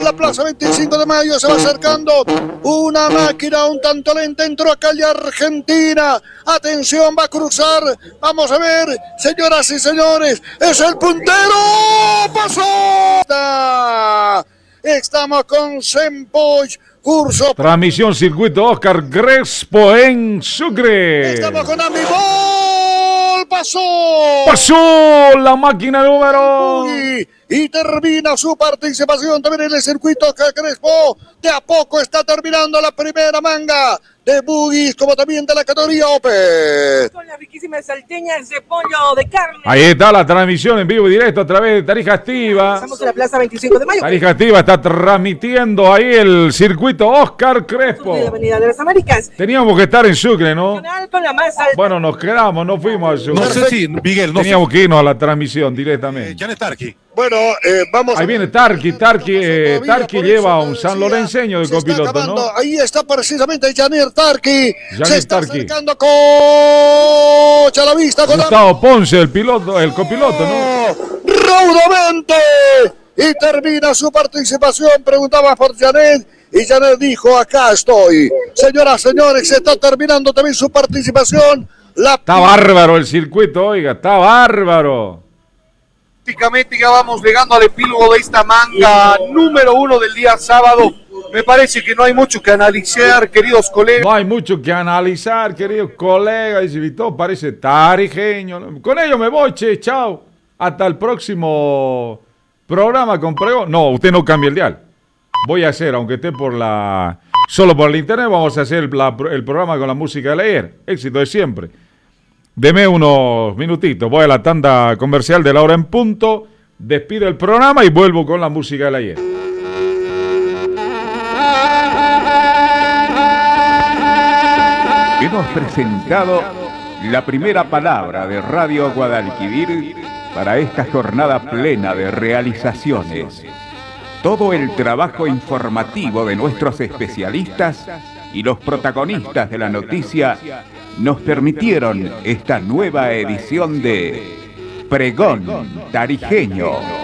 la plaza 25 de mayo, se va acercando una máquina un tanto lenta, entró a calle Argentina, atención, va a cruzar, vamos a ver, señoras y señores, es el puntero, pasó, estamos con Sempoch, curso. Transmisión circuito Oscar Crespo en Sucre. Estamos con Ambigol, pasó la máquina número y termina su participación también en el circuito Oscar Crespo. De a poco está terminando la primera manga de buggies, como también de la categoría Open. Con las riquísimas salteñas de pollo de carne. Ahí está la transmisión en vivo y directo a través de Tarija Activa. Estamos en la plaza 25 de mayo. Tarija Activa está transmitiendo ahí el circuito Oscar Crespo. De la Avenida de las Américas. Teníamos que estar en Sucre, ¿no? Con la más alta. Bueno, nos quedamos, no fuimos al Sucre. No sé si, Miguel, no Teníamos que irnos a la transmisión directamente. Janet Tarqui. Bueno, vamos. Ahí viene Tarqui lleva un San Lorenseño de copiloto, ¿no? Ahí está precisamente Janet Tarqui. Se está Tarqui. acercando con a la vista. Con Gustavo Ponce, el copiloto, ¿no? Raudamente. Y termina su participación. Preguntaba por Janet. Y Janet dijo, acá estoy. Señoras, señores, se está terminando también su participación. Está bárbaro el circuito, oiga, está bárbaro. Prácticamente ya vamos llegando al epílogo de esta manga número 1 del día sábado. Me parece que no hay mucho que analizar, queridos colegas. No hay mucho que analizar, queridos colegas. Dice Vito, parece tarijeño. Con ello me voy, che, chao. Hasta el próximo programa con pregón. No, usted no cambia el dial. Voy a hacer, aunque esté solo por el internet, vamos a hacer el programa con la música de ayer. Éxito de siempre. Deme unos minutitos, voy a la tanda comercial de la hora en punto, despido el programa y vuelvo con la música del ayer. Hemos presentado la primera palabra de Radio Guadalquivir para esta jornada plena de realizaciones. Todo el trabajo informativo de nuestros especialistas y los protagonistas de la noticia nos permitieron esta nueva edición de Pregón Tarijeño.